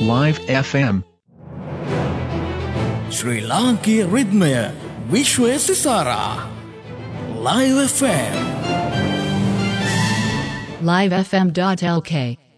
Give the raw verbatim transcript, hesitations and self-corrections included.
Live F M. ශ්‍රී ලාංකීය රිද්මය විශ්වය සිසාරා Live F M live f m dot l k